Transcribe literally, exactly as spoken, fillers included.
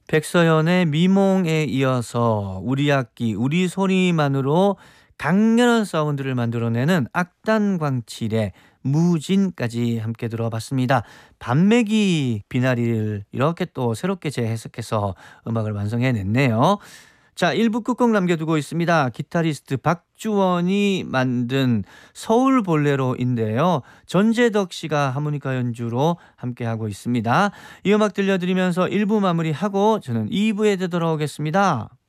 백서연의 미몽에 이어서 우리 악기, 우리 소리만으로 강렬한 사운드를 만들어내는 악단 광칠의 무진까지 함께 들어봤습니다. 밤매기 비나리를 이렇게 또 새롭게 재해석해서 음악을 완성해냈네요. 자, 일 부 끝곡 남겨두고 있습니다. 기타리스트 박주원이 만든 서울 볼레로인데요. 전재덕 씨가 하모니카 연주로 함께하고 있습니다. 이 음악 들려드리면서 일 부 마무리하고 저는 이 부에 되돌아오겠습니다.